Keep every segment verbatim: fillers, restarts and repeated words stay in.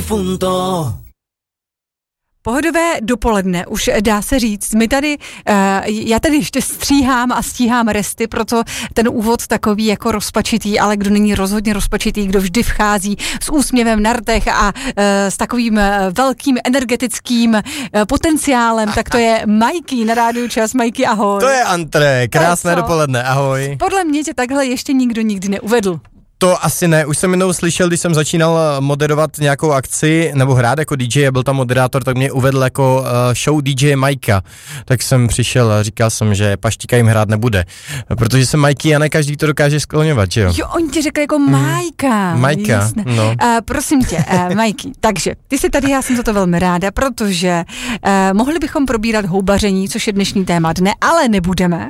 punto. Pohodové dopoledne, už dá se říct. My tady, uh, já tady ještě stříhám a stíhám resty, proto ten úvod takový jako rozpačitý, ale kdo není rozhodně rozpačitý, kdo vždy vchází s úsměvem na rtech a uh, s takovým uh, velkým energetickým uh, potenciálem, tak to je Majky na Rádiu Čas. Majky, ahoj. To je Antré, krásné dopoledne, ahoj. Podle mě tě takhle ještě nikdo nikdy neuvedl. To asi ne, už jsem jednou slyšel, když jsem začínal moderovat nějakou akci nebo hrát jako dý džej a byl tam moderátor, tak mě uvedl jako uh, show dý džej Majka. Tak jsem přišel a říkal jsem, že Paštíka jim hrát nebude, protože jsem Majky a ne každý to dokáže skloňovat, že jo? Jo, oni ti řekli jako Majka. Mm. Majka, jasné. no. Uh, prosím tě, uh, Majky, takže ty jsi tady, já jsem za to velmi ráda, protože uh, mohli bychom probírat houbaření, což je dnešní téma dne, ale nebudeme.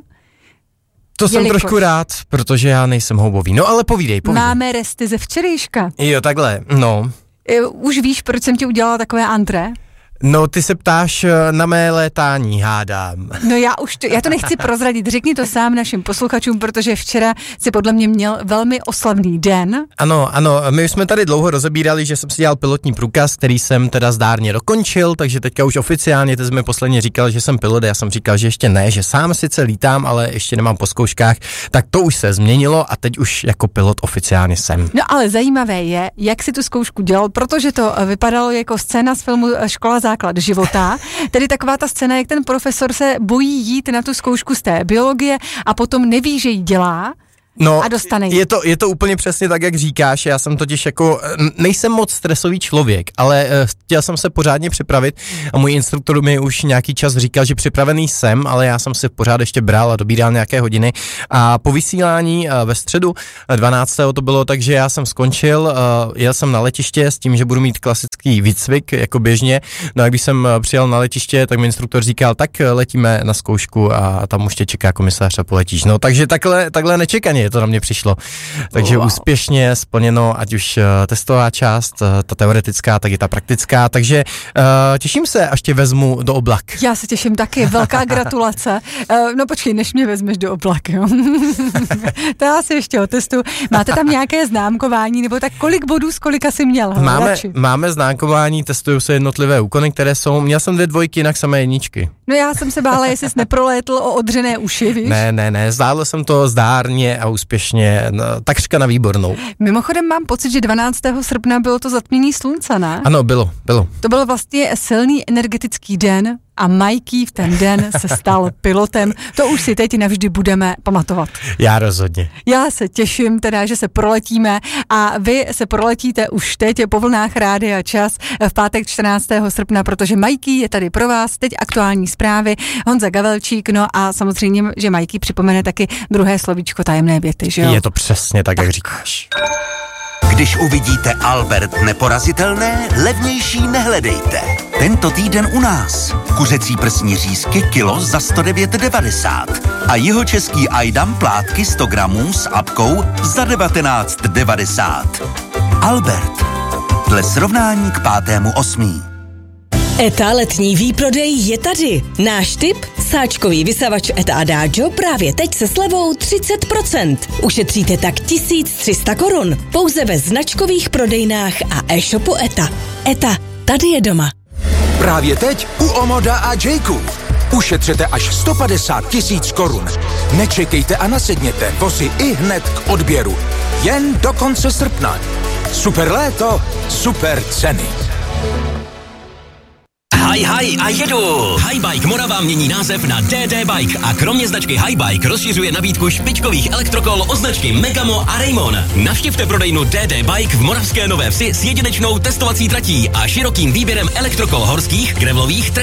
To jsem Jelikož trošku rád, protože já nejsem houbový. No ale povídej, povídej. Máme resty ze včerejška. Jo, takhle, no. Už víš, proč jsem ti udělala takové antré? No, ty se ptáš na mé létání, hádám. No já už to, já to nechci prozradit, řekni to sám našim posluchačům, protože včera si podle mě měl velmi oslavný den. Ano, ano, my jsme tady dlouho rozebírali, že jsem si dělal pilotní průkaz, který jsem teda zdárně dokončil, takže teďka už oficiálně, ty jsi mi posledně říkal, že jsem pilot, já jsem říkal, že ještě ne, že sám sice lítám, ale ještě nemám po zkouškách, tak to už se změnilo a teď už jako pilot oficiálně jsem. No ale zajímavé je, jak si tu zkoušku dělal, protože to vypadalo jako scéna z filmu Škola základ života, tedy taková ta scéna, jak ten profesor se bojí jít na tu zkoušku z té biologie a potom neví, že ji dělá. No, a dostane je to, je to úplně přesně tak, jak říkáš, já jsem totiž jako, nejsem moc stresový člověk, ale uh, chtěl jsem se pořádně připravit a můj instruktor mi už nějaký čas říkal, že připravený jsem, ale já jsem si pořád ještě bral a dobíral nějaké hodiny a po vysílání uh, ve středu dvanáctého to bylo, takže já jsem skončil, uh, jel jsem na letiště s tím, že budu mít klasický výcvik, jako běžně, no a když jsem uh, přijel na letiště, tak mi instruktor říkal, tak uh, letíme na zkoušku a tam už tě čeká komisař a poletíš, no takže takhle, takhle nečekaně to na mě přišlo. Takže wow. Úspěšně splněno, ať už uh, testová část, uh, ta teoretická, tak i ta praktická, takže uh, těším se, až tě vezmu do oblak. Já se těším taky, velká gratulace. Uh, no počkej, než mě vezmeš do oblak, jo. To já si ještě otestuju. Máte tam nějaké známkování, nebo tak kolik bodů z kolika jsi měl? Máme, máme známkování, testují se jednotlivé úkony, které jsou, měl jsem dvě dvojky, jinak samé jedničky. No já jsem se bála, jestli jsi neprolétl o odřené uši, víš? Ne, ne, ne, zvládl jsem to zdárně a úspěšně, no, takřka na výbornou. Mimochodem mám pocit, že dvanáctého srpna bylo to zatmění slunce, ne? Ano, bylo, bylo. To byl vlastně silný energetický den a Majký v ten den se stal pilotem. To už si teď navždy budeme pamatovat. Já rozhodně. Já se těším teda, že se proletíme a vy se proletíte už teď po vlnách Rádia Čas v pátek čtrnáctého srpna, protože Majký je tady pro vás, teď aktuální zprávy, Honza Gavelčík, no a samozřejmě, že Majký připomene taky druhé slovíčko tajemné věty, že jo? Je to přesně tak, tak. jak říkáš. Když uvidíte Albert neporazitelné, levnější nehledejte. Tento týden u nás. Kuřecí prsní řízky kilo za sto devět devadesát a jihočeský Ajdam plátky sto gramů s apkou za devatenáct devadesát. Albert. Dle srovnání k pátému osmí. ETA letní výprodej je tady. Náš tip? Sáčkový vysavač ETA Adagio právě teď se slevou třicet procent. Ušetříte tak tisíc tři sta korun. Pouze ve značkových prodejnách a e-shopu ETA. ETA, tady je doma. Právě teď u Omoda a Jayku. Ušetřete až sto padesát tisíc korun. Nečekejte a nasedněte vozy i hned k odběru. Jen do konce srpna. Super léto, super ceny. Hi, hi a jedu! Hibike Morava mění název na D D Bike a kromě značky Hibike rozšiřuje nabídku špičkových elektrokol od značky Megamo a Raymon. Navštivte prodejnu D D Bike v Moravské Nové Vsi s jedinečnou testovací tratí a širokým výběrem elektrokol horských, gravelových,